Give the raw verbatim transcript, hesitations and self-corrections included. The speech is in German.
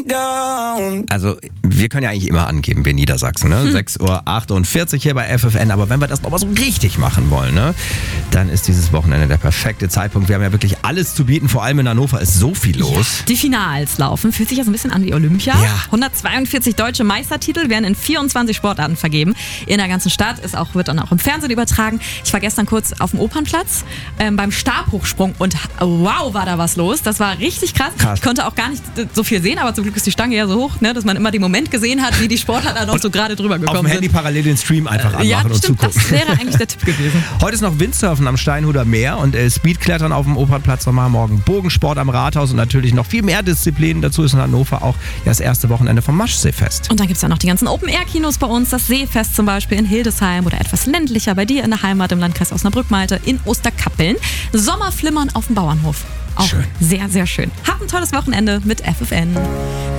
Also, wir können ja eigentlich immer angeben, wir Niedersachsen, ne? Hm. sechs Uhr achtundvierzig hier bei F F N, aber wenn wir das nochmal so richtig machen wollen, ne? Dann ist dieses Wochenende der perfekte Zeitpunkt. Wir haben ja wirklich alles zu bieten, vor allem in Hannover ist so viel los. Ja, die Finals laufen, fühlt sich ja so ein bisschen an wie Olympia. Ja. hundertzweiundvierzig deutsche Meistertitel werden in vierundzwanzig Sportarten vergeben. In der ganzen Stadt, ist auch, wird dann auch im Fernsehen übertragen. Ich war gestern kurz auf dem Opernplatz ähm, beim Stabhochsprung und wow, war da was los. Das war richtig krass. krass. Ich konnte auch gar nicht so viel sehen, aber zum Glück ist die Stange ja so hoch, ne, dass man immer den Moment gesehen hat, wie die Sportler da noch so gerade drüber gekommen sind. Auf dem Handy parallel den Stream einfach anmachen ja, und stimmt, zugucken. Das wäre eigentlich der Tipp gewesen. Heute ist noch Windsurfen am Steinhuder Meer und äh, Speedklettern auf dem Opernplatz nochmal. Morgen Bogensport am Rathaus und natürlich noch viel mehr Disziplinen. Dazu ist in Hannover auch das erste Wochenende vom Maschseefest. Und dann gibt es ja noch die ganzen Open-Air-Kinos bei uns. Das Seefest zum Beispiel in Hildesheim oder etwas ländlicher bei dir in der Heimat im Landkreis Osnabrück-Malte in Osterkappeln. Sommerflimmern auf dem Bauernhof. Auch schön. Sehr, sehr schön. Habt ein tolles Wochenende mit F F N.